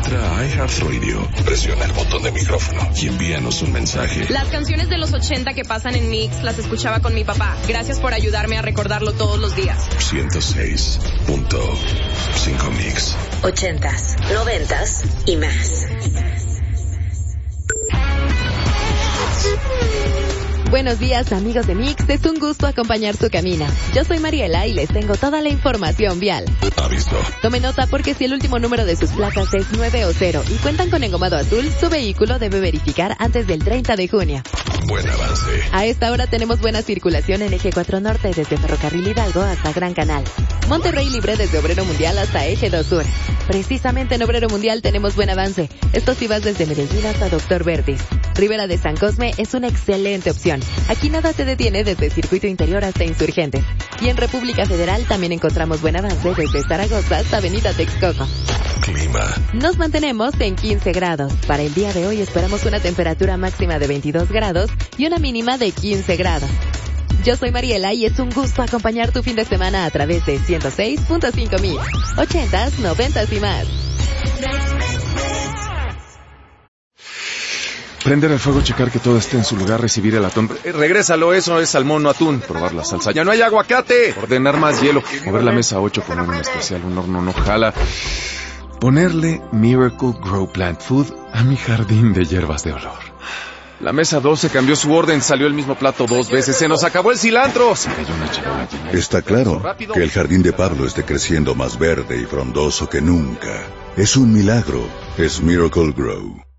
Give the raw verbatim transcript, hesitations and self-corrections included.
Entra a iHeartRadio, presiona el botón de micrófono y envíanos un mensaje. Las canciones de los ochenta que pasan en Mix las escuchaba con mi papá. Gracias por ayudarme a recordarlo todos los días. ciento seis punto cinco Mix. Ochentas, noventas y más. Buenos días, amigos de Mix, es un gusto acompañar su camino. Yo soy Mariela y les tengo toda la información vial. Aviso. Tome nota porque si el último número de sus placas es nueve o cero y cuentan con engomado azul, su vehículo debe verificar antes del treinta de junio. Buen avance. A esta hora tenemos buena circulación en Eje cuatro Norte desde Ferrocarril Hidalgo hasta Gran Canal. Monterrey libre desde Obrero Mundial hasta Eje dos Sur. Precisamente en Obrero Mundial tenemos buen avance. Esto si vas desde Medellín hasta Doctor Vertis. Rivera de San Cosme es una excelente opción. Aquí nada te detiene desde Circuito Interior hasta Insurgentes. Y en República Federal también encontramos buen avance desde Zaragoza hasta Avenida Texcoco. Clima. Nos mantenemos en quince grados. Para el día de hoy esperamos una temperatura máxima de veintidós grados y una mínima de quince grados. Yo soy Mariela y es un gusto acompañar tu fin de semana a través de ciento seis punto cinco Mix. Ochentas, noventas y más. Prender el fuego, checar que todo esté en su lugar, recibir el atún. Eh, regrésalo, eso es salmón, no atún. Probar la salsa. ¡Ya no hay aguacate! Ordenar más hielo. Mover la mesa ocho, poner un especial, un horno no jala. Ponerle Miracle Grow Plant Food a mi jardín de hierbas de olor. La mesa doce cambió su orden, salió el mismo plato dos veces. ¡Se nos acabó el cilantro! Se cayó una charola llena. Está claro que el jardín de Pablo esté creciendo más verde y frondoso que nunca. Es un milagro. Es Miracle Grow.